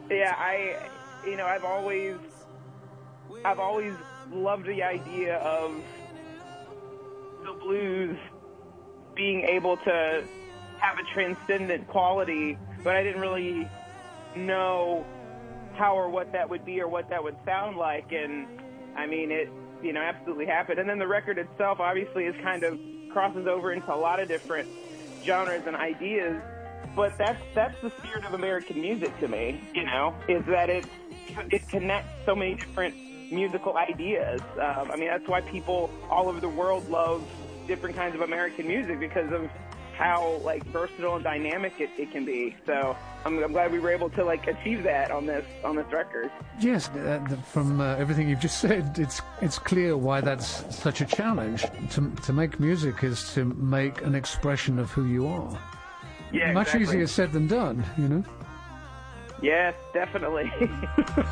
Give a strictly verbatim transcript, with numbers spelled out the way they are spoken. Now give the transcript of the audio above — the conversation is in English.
Yeah, I, you know, I've always, I've always loved the idea of the blues being able to have a transcendent quality, but I didn't really know how or what that would be or what that would sound like, and I mean, it, you know, absolutely happened. And then the record itself obviously is kind of crosses over into a lot of different genres and ideas, but that's that's the spirit of American music to me, you know, is that it it connects so many different musical ideas. Um, I mean, that's why people all over the world love different kinds of American music, because of how like versatile and dynamic it, it can be. So I'm, I'm glad we were able to like achieve that on this on this record. Yes, uh, from uh, everything you've just said, it's it's clear why that's such a challenge. To to make music is to make an expression of who you are. Yeah, much exactly. easier said than done, you know. Yes, definitely.